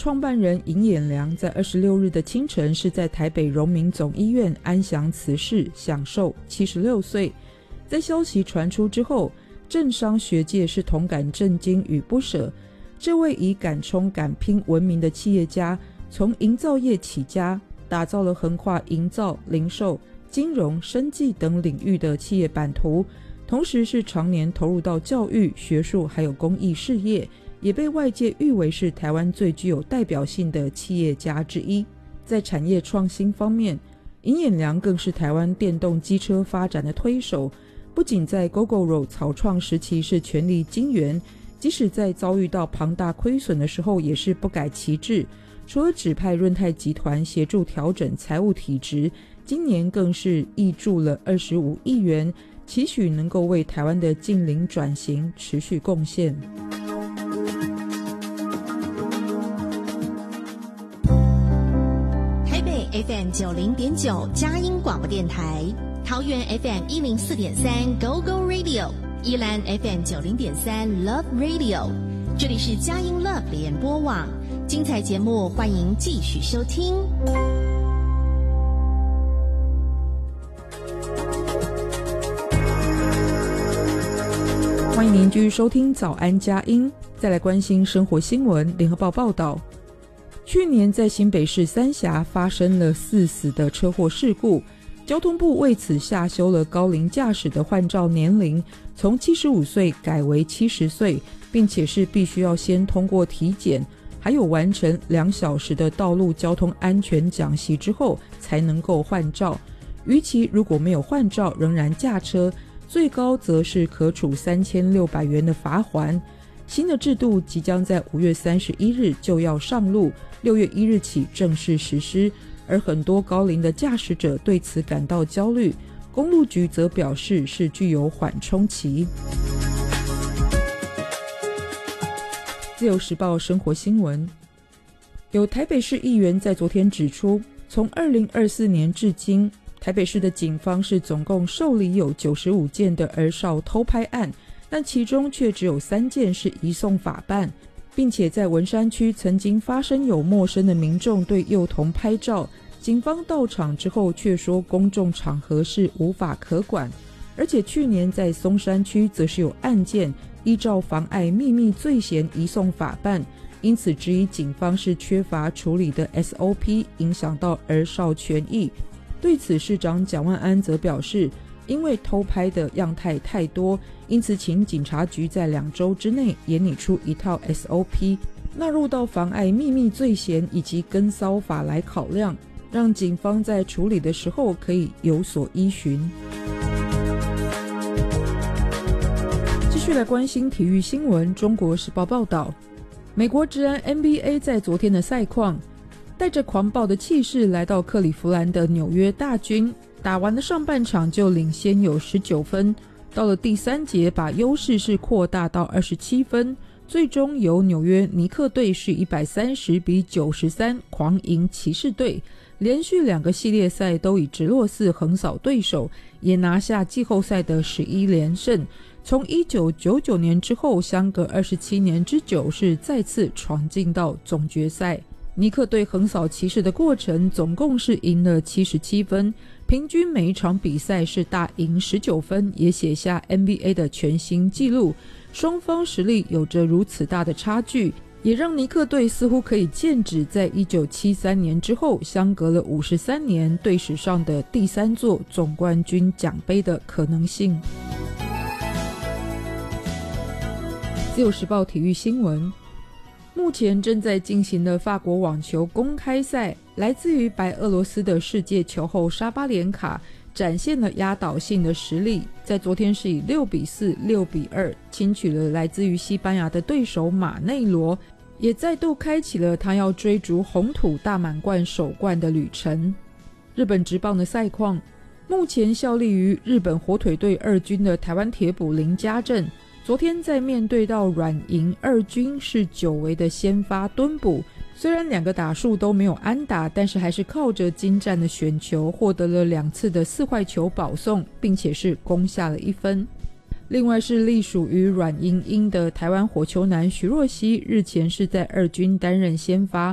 创办人尹衍梁在26日的清晨是在台北荣民总医院安详辞世，享寿76岁。在消息传出之后，政商学界是同感震惊与不舍。这位以敢冲敢拼闻名的企业家，从营造业起家，打造了横跨营造、零售、金融、生技等领域的企业版图，同时是常年投入到教育、学术还有公益事业，也被外界誉为是台湾最具有代表性的企业家之一。在产业创新方面，尹衍梁更是台湾电动机车发展的推手，不仅在 Gogoro 草创时期是全力经援，即使在遭遇到庞大亏损的时候也是不改其志。除了指派润泰集团协助调整财务体质，今年更是挹注了25亿元，期许能够为台湾的净零转型持续贡献。 台北 FM 90.9佳音广播电台，桃园 FM 104.3 Go Go Radio， 宜兰 FM 90.3 Love Radio， 这里是佳音 Love 联播网，精彩节目欢迎继续收听。 欢迎您继续收听早安佳音。再来关心生活新闻。联合报报道，去年在新北市三峡发生了4死的车祸事故，交通部为此下修了高龄驾驶的换照年龄，从75岁改为70岁，并且是必须要先通过体检，还有完成2小时的道路交通安全讲习之后才能够换照。逾期如果没有换照仍然驾车，最高则是可处3600元的罚锾。新的制度即将在5月31日就要上路，6月1日起正式实施，而很多高龄的驾驶者对此感到焦虑，公路局则表示是具有缓冲期。自由时报生活新闻，有台北市议员在昨天指出，从2024年至今，台北市的警方是总共受理有95件的儿少偷拍案，但其中却只有3件是移送法办，并且在文山区曾经发生有陌生的民众对幼童拍照，警方到场之后却说公众场合是无法可管。而且去年在松山区则是有案件依照妨碍秘密罪嫌移送法办，因此质疑警方是缺乏处理的 SOP， 影响到儿少权益。对此，市长蒋万安则表示，因为偷拍的样态太多，因此请警察局在2周之内研拟出一套 SOP， 纳入到妨碍秘密罪嫌以及跟骚法来考量，让警方在处理的时候可以有所依循。继续来关心体育新闻。中国时报报道，美国职篮 NBA 在昨天的赛况，带着狂暴的气势来到克利夫兰的纽约大军，打完的上半场就领先有19分，到了第3节把优势是扩大到27分，最终由纽约尼克队是130-93狂赢骑士队，连续2个系列赛都以直落4横扫对手，也拿下季后赛的11连胜。从1999年之后，相隔27年之久，是再次闯进到总决赛。尼克队横扫骑士的过程总共是赢了77分，平均每一场比赛是大赢19分，也写下 NBA 的全新纪录。双方实力有着如此大的差距，也让尼克队似乎可以剑指在1973年之后相隔了53年队史上的第3座总冠军奖杯的可能性。自由时报体育新闻，目前正在进行的法国网球公开赛，来自于白俄罗斯的世界球后沙巴连卡展现了压倒性的实力，在昨天是以6-4、6-2轻取了来自于西班牙的对手马内罗，也再度开启了他要追逐红土大满贯首冠的旅程。日本职棒的赛况，目前效力于日本火腿队二军的台湾铁捕林家正，昨天在面对到软银二军是久违的先发蹲捕，虽然2个打数都没有安打，但是还是靠着精湛的选球获得了2次的4坏球保送，并且是攻下了1分。另外是隶属于软银鹰的台湾火球男徐若曦，日前是在二军担任先发，